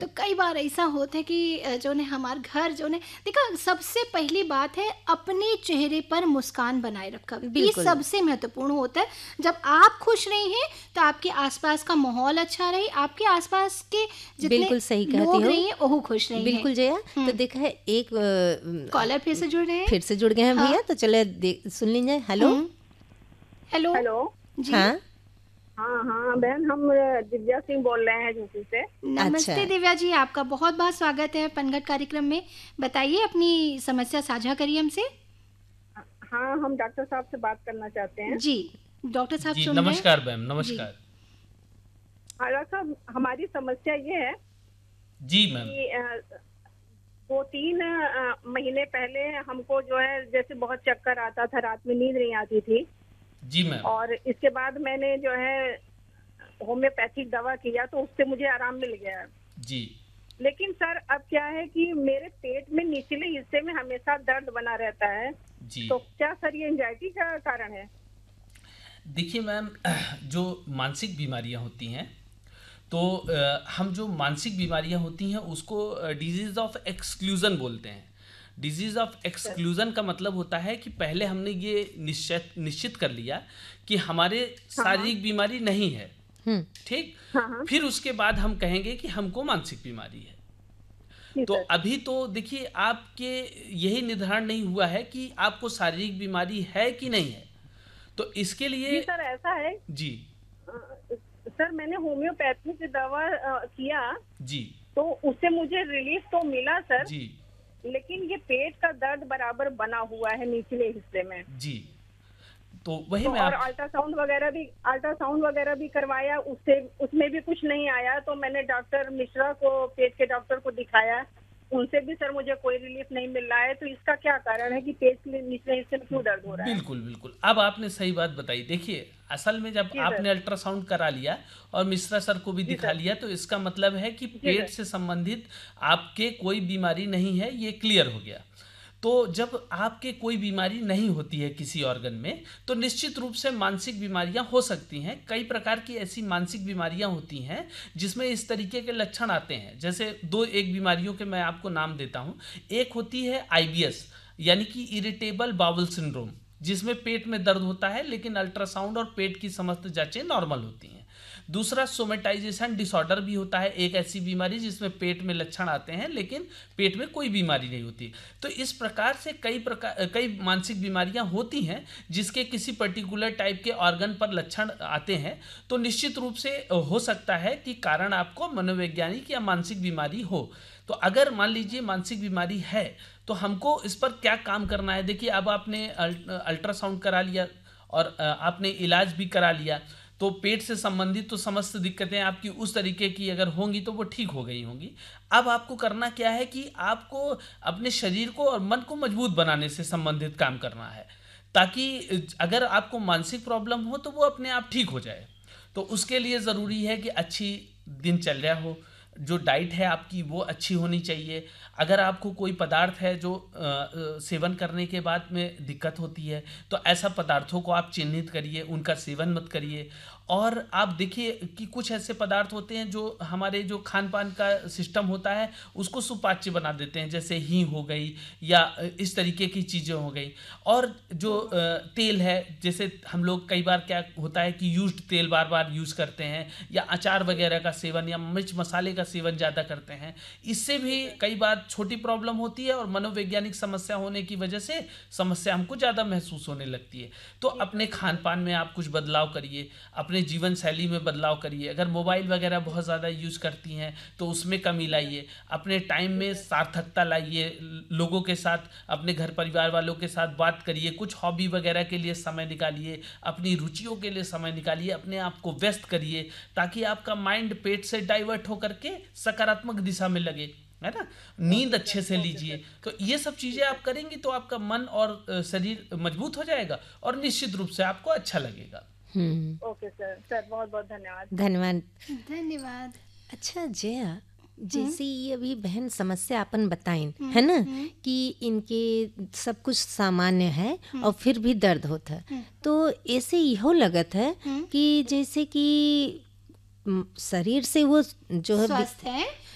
तो कई बार ऐसा होता है कि जो ने हमारे घर जो ने देखा, सबसे पहली बात है अपने चेहरे पर मुस्कान बनाए रखा, ये बिल्कुल। सबसे महत्वपूर्ण होता है। जब आप खुश रहे हैं तो आपके आसपास का माहौल अच्छा रहे, आपके आसपास के जितने बिल्कुल सही कहती लोग हो। रहे हैं वो खुश रहे हैं। बिल्कुल जया, तो देखा है एक कॉलर फिर से जुड़ रहे हैं। फिर से जुड़ गए हैं हाँ। भैया, तो चले सुन लीजिए। हेलो। हेलो। हेलो। जी। हाँ, हाँ हाँ बहन, हम दिव्या सिंह बोल रहे हैं झूठी से। नमस्ते अच्छा। दिव्या जी, आपका बहुत बहुत स्वागत है पनघट कार्यक्रम में। बताइए, अपनी समस्या साझा करिए हमसे। हाँ, हम डॉक्टर साहब से बात करना चाहते हैं। जी, डॉक्टर साहब जी सुन रहे हैं। नमस्कार मैम, जी। नमस्कार। हाँ डॉक्टर साहब, हमारी समस्या ये है जी मैम। कि 2-3 महीने पहले हमको जो है जैसे बहुत चक्कर आता था, रात में नींद नहीं आती थी। जी मैम। और इसके बाद मैंने जो है होम्योपैथिक दवा किया तो उससे मुझे आराम मिल गया। जी लेकिन सर अब क्या है कि मेरे पेट में निचले हिस्से में हमेशा दर्द बना रहता है। जी तो क्या सर ये एंजाइटी का कारण है? देखिए मैम, जो मानसिक बीमारियां होती हैं, तो हम जो मानसिक बीमारियां होती हैं उसको डिजीज ऑफ एक्सक्लूजन बोलते हैं। डिजीज ऑफ एक्सक्लूजन का मतलब होता है कि पहले हमने ये निश्चित कर लिया कि हमारे शारीरिक बीमारी नहीं है, ठीक। फिर उसके बाद हम कहेंगे कि हमको मानसिक बीमारी है। तो अभी तो देखिए, आपके यही निर्धारण नहीं हुआ है कि आपको शारीरिक बीमारी है कि नहीं है। तो इसके लिए जी सर, ऐसा है जी सर, मैंने होम्योपैथी की दवा किया जी तो उससे मुझे रिलीफ तो मिला सर। जी लेकिन ये पेट का दर्द बराबर बना हुआ है निचले हिस्से में। जी। तो वही तो मैं और अल्ट्रासाउंड वगैरह भी करवाया, उसमें भी कुछ नहीं आया। तो मैंने डॉक्टर मिश्रा को, पेट के डॉक्टर को दिखाया, उनसे भी सर मुझे कोई रिलीफ नहीं मिल रहा है। तो इसका क्या कारण है कि पेट के निचले हिस्से में क्यों दर्द हो रहा है? बिल्कुल बिल्कुल, अब आपने सही बात बताई। देखिए, असल में जब आपने अल्ट्रासाउंड करा लिया और मिश्रा सर को भी दिखा लिया, तो इसका मतलब है कि पेट से संबंधित आपके कोई बीमारी नहीं है, ये क्लियर हो गया। तो जब आपके कोई बीमारी नहीं होती है किसी ऑर्गन में, तो निश्चित रूप से मानसिक बीमारियां हो सकती हैं। कई प्रकार की ऐसी मानसिक बीमारियां होती हैं जिसमें इस तरीके के लक्षण आते हैं। जैसे एक बीमारियों के मैं आपको नाम देता हूं। एक होती है IBS, यानी कि इरिटेबल बाउल सिंड्रोम, जिसमें पेट में दर्द होता है लेकिन अल्ट्रासाउंड और पेट की समस्त जांचें नॉर्मल होती हैं। दूसरा सोमेटाइजेशन डिसऑर्डर भी होता है, एक ऐसी बीमारी जिसमें पेट में लक्षण आते हैं लेकिन पेट में कोई बीमारी नहीं होती। तो इस प्रकार से कई मानसिक बीमारियां होती हैं जिसके किसी पर्टिकुलर टाइप के ऑर्गन पर लक्षण आते हैं। तो निश्चित रूप से हो सकता है कि कारण आपको मनोवैज्ञानिक या मानसिक बीमारी हो। तो अगर मान लीजिए मानसिक बीमारी है तो हमको इस पर क्या काम करना है। देखिए, अब आपने अल्ट्रासाउंड करा लिया और आपने इलाज भी करा लिया, तो पेट से संबंधित तो समस्त दिक्कतें आपकी उस तरीके की अगर होंगी तो वो ठीक हो गई होंगी। अब आपको करना क्या है कि आपको अपने शरीर को और मन को मजबूत बनाने से संबंधित काम करना है, ताकि अगर आपको मानसिक प्रॉब्लम हो तो वो अपने आप ठीक हो जाए। तो उसके लिए ज़रूरी है कि अच्छी दिनचर्या हो, जो डाइट है आपकी वो अच्छी होनी चाहिए। अगर आपको कोई पदार्थ है जो सेवन करने के बाद में दिक्कत होती है, तो ऐसा पदार्थों को आप चिन्हित करिए, उनका सेवन मत करिए। और आप देखिए कि कुछ ऐसे पदार्थ होते हैं जो हमारे जो खान पान का सिस्टम होता है उसको सुपाच्य बना देते हैं, जैसे हींग हो गई या इस तरीके की चीज़ें हो गई। और जो तेल है, जैसे हम लोग कई बार क्या होता है कि यूज्ड तेल बार बार यूज़ करते हैं, या अचार वगैरह का सेवन या मिर्च मसाले का सेवन ज़्यादा करते हैं, इससे भी कई बार छोटी प्रॉब्लम होती है और मनोवैज्ञानिक समस्या होने की वजह से समस्या हमको ज़्यादा महसूस होने लगती है। तो अपने खान पान में आप कुछ बदलाव करिए, अपने जीवन शैली में बदलाव करिए। अगर मोबाइल वगैरह बहुत ज़्यादा यूज़ करती हैं तो उसमें कमी लाइए। अपने टाइम में सार्थकता लाइए, लोगों के साथ, अपने घर परिवार वालों के साथ बात करिए, कुछ हॉबी वगैरह के लिए समय निकालिए, अपनी रुचियों के लिए समय निकालिए, अपने आप को व्यस्त करिए, ताकि आपका माइंड पेट से डाइवर्ट होकर के सकारात्मक दिशा में लगे, है ना। नींद अच्छे से लीजिए। तो ये सब चीज़ें आप करेंगी तो आपका मन और शरीर मजबूत हो जाएगा और निश्चित रूप से आपको अच्छा लगेगा। ओके सर, बहुत बहुत धन्यवाद। धन्यवाद। धन्यवाद। अच्छा जया, जैसे ये अभी बहन समस्या अपन बताइन है ना, कि इनके सब कुछ सामान्य है और फिर भी दर्द होता है, तो ऐसे यहो लगत है कि जैसे कि शरीर से वो जो है स्वस्थ है